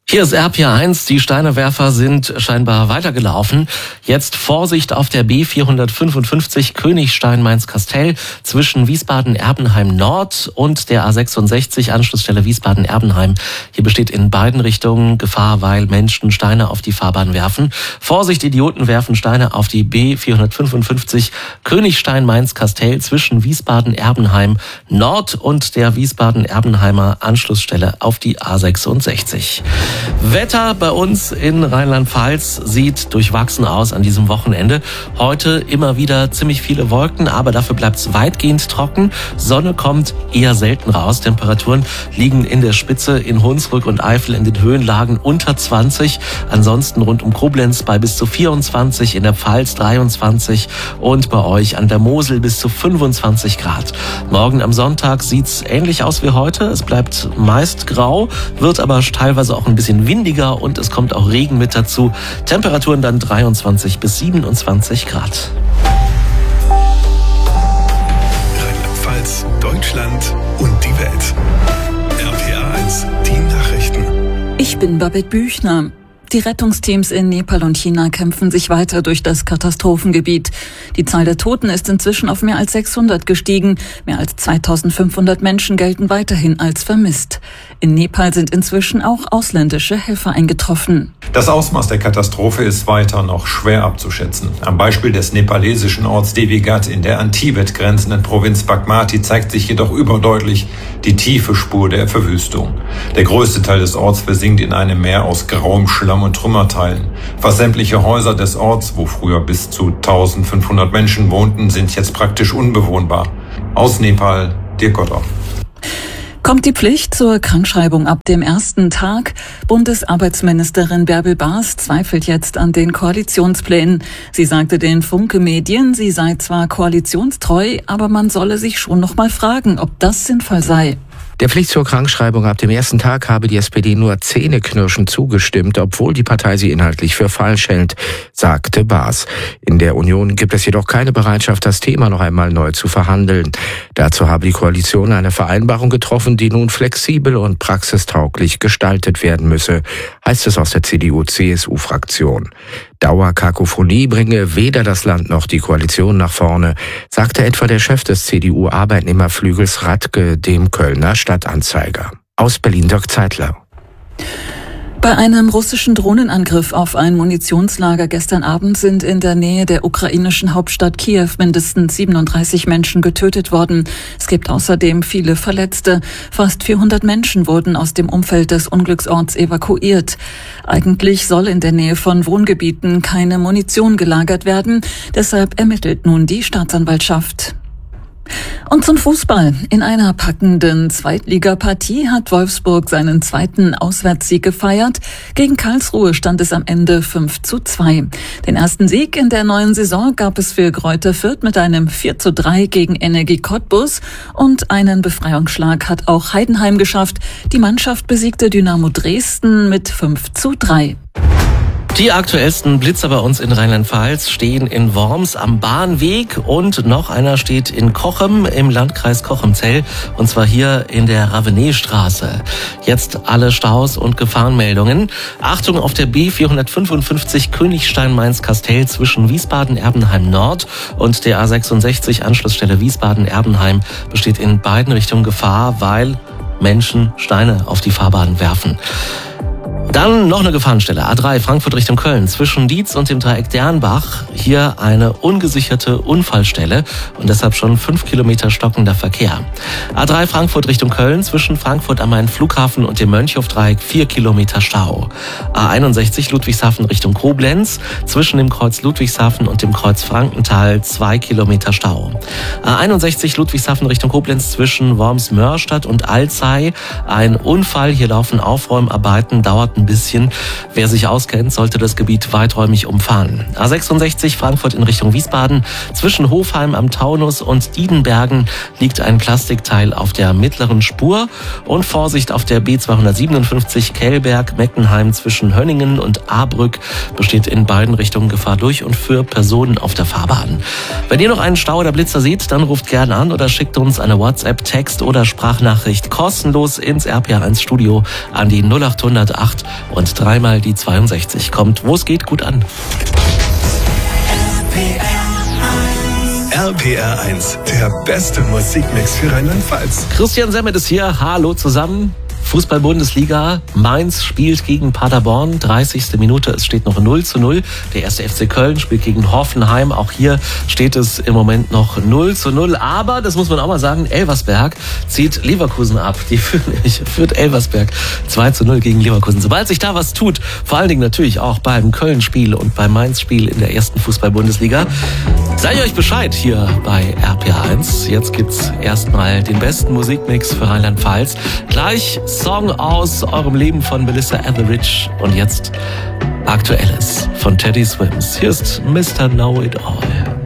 Hier ist RPA1, die Steinewerfer sind scheinbar weitergelaufen. Jetzt Vorsicht auf der B455 Königstein-Mainz-Kastell zwischen Wiesbaden-Erbenheim Nord und der A66 Anschlussstelle Wiesbaden-Erbenheim. Hier besteht in beiden Richtungen Gefahr, weil Menschen Steine auf die Fahrbahn werfen. Vorsicht, Idioten werfen Steine auf die B455 Königstein-Mainz-Kastell zwischen Wiesbaden-Erbenheim Nord und der Wiesbaden-Erbenheimer Anschlussstelle auf die A66. Wetter bei uns in Rheinland-Pfalz sieht durchwachsen aus an diesem Wochenende. Heute immer wieder ziemlich viele Wolken, aber dafür bleibt es weitgehend trocken. Sonne kommt eher selten raus. Temperaturen liegen in der Spitze in Hunsrück und Eifel in den Höhenlagen unter 20. Ansonsten rund um Koblenz bei bis zu 24, in der Pfalz 23 und bei euch an der Mosel bis zu 25 Grad. Morgen am Sonntag sieht's ähnlich aus wie heute. Es bleibt meist grau, wird aber teilweise auch ein bisschen windiger und es kommt auch Regen mit dazu. Temperaturen dann 23 bis 27 Grad. Rheinland-Pfalz, Deutschland und die Welt. RPA1, die Nachrichten. Ich bin Babette Büchner. Die Rettungsteams in Nepal und China kämpfen sich weiter durch das Katastrophengebiet. Die Zahl der Toten ist inzwischen auf mehr als 600 gestiegen. Mehr als 2500 Menschen gelten weiterhin als vermisst. In Nepal sind inzwischen auch ausländische Helfer eingetroffen. Das Ausmaß der Katastrophe ist weiter noch schwer abzuschätzen. Am Beispiel des nepalesischen Orts Devigat in der an Tibet grenzenden Provinz Bagmati zeigt sich jedoch überdeutlich die tiefe Spur der Verwüstung. Der größte Teil des Orts versinkt in einem Meer aus grauem Schlamm und Trümmerteilen. Fast sämtliche Häuser des Orts, wo früher bis zu 1500 Menschen wohnten, sind jetzt praktisch unbewohnbar. Aus Nepal, Dirk Gotter. Kommt die Pflicht zur Krankschreibung ab dem ersten Tag? Bundesarbeitsministerin Bärbel Baas zweifelt jetzt an den Koalitionsplänen. Sie sagte den Funke Medien, sie sei zwar koalitionstreu, aber man solle sich schon noch mal fragen, ob das sinnvoll sei. Der Pflicht zur Krankschreibung ab dem ersten Tag habe die SPD nur zähneknirschend zugestimmt, obwohl die Partei sie inhaltlich für falsch hält, sagte Baas. In der Union gibt es jedoch keine Bereitschaft, das Thema noch einmal neu zu verhandeln. Dazu habe die Koalition eine Vereinbarung getroffen, die nun flexibel und praxistauglich gestaltet werden müsse, heißt es aus der CDU-CSU-Fraktion. Dauerkakophonie bringe weder das Land noch die Koalition nach vorne, sagte etwa der Chef des CDU-Arbeitnehmerflügels Radke dem Kölner Stadtanzeiger. Aus Berlin Dirk Zeitler. Bei einem russischen Drohnenangriff auf ein Munitionslager gestern Abend sind in der Nähe der ukrainischen Hauptstadt Kiew mindestens 37 Menschen getötet worden. Es gibt außerdem viele Verletzte. Fast 400 Menschen wurden aus dem Umfeld des Unglücksorts evakuiert. Eigentlich soll in der Nähe von Wohngebieten keine Munition gelagert werden. Deshalb ermittelt nun die Staatsanwaltschaft. Und zum Fußball. In einer packenden Zweitligapartie hat Wolfsburg seinen zweiten Auswärtssieg gefeiert. Gegen Karlsruhe stand es am Ende 5:2. Den ersten Sieg in der neuen Saison gab es für Greuther Fürth mit einem 4:3 gegen Energie Cottbus. Und einen Befreiungsschlag hat auch Heidenheim geschafft. Die Mannschaft besiegte Dynamo Dresden mit 5:3. Die aktuellsten Blitzer bei uns in Rheinland-Pfalz stehen in Worms am Bahnweg und noch einer steht in Cochem im Landkreis Cochem-Zell und zwar hier in der Ravenetstraße. Jetzt alle Staus und Gefahrenmeldungen. Achtung auf der B455 Königstein-Mainz-Kastell zwischen Wiesbaden-Erbenheim Nord und der A66 Anschlussstelle Wiesbaden-Erbenheim besteht in beiden Richtungen Gefahr, weil Menschen Steine auf die Fahrbahn werfen. Dann noch eine Gefahrenstelle, A3 Frankfurt Richtung Köln, zwischen Dietz und dem Dreieck Dernbach. Hier eine ungesicherte Unfallstelle und deshalb schon 5 Kilometer stockender Verkehr. A3 Frankfurt Richtung Köln, zwischen Frankfurt am Main Flughafen und dem Mönchhof-Dreieck 4 Kilometer Stau. A61 Ludwigshafen Richtung Koblenz, zwischen dem Kreuz Ludwigshafen und dem Kreuz Frankenthal 2 Kilometer Stau. A61 Ludwigshafen Richtung Koblenz, zwischen Worms-Mörstadt und Alzey. Ein Unfall, hier laufen Aufräumarbeiten, dauert ein bisschen. Wer sich auskennt, sollte das Gebiet weiträumig umfahren. A66 Frankfurt in Richtung Wiesbaden. Zwischen Hofheim am Taunus und Diedenbergen liegt ein Plastikteil auf der mittleren Spur. Und Vorsicht auf der B257 Kellberg-Meckenheim zwischen Hönningen und Ahrbrück besteht in beiden Richtungen Gefahr durch und für Personen auf der Fahrbahn. Wenn ihr noch einen Stau oder Blitzer seht, dann ruft gerne an oder schickt uns eine WhatsApp, Text oder Sprachnachricht kostenlos ins RPA1 Studio an die 0800 8 und 3-mal die 62. Kommt, wo es geht, gut an. RPR 1, der beste Musikmix für Rheinland-Pfalz. Christian Semmet ist hier. Hallo zusammen. Fußball-Bundesliga. Mainz spielt gegen Paderborn. 30. Minute. Es steht noch 0:0. Der 1. FC Köln spielt gegen Hoffenheim. Auch hier steht es im Moment noch 0:0. Aber, das muss man auch mal sagen, Elversberg zieht Leverkusen ab. Die führt Elversberg 2:0 gegen Leverkusen. Sobald sich da was tut, vor allen Dingen natürlich auch beim Köln-Spiel und beim Mainz-Spiel in der ersten Fußball-Bundesliga, seid ihr euch Bescheid hier bei RPR1. Jetzt gibt's erstmal den besten Musikmix für Rheinland-Pfalz. Gleich Song aus eurem Leben von Melissa Etheridge und jetzt Aktuelles von Teddy Swims. Hier ist Mr. Know It All.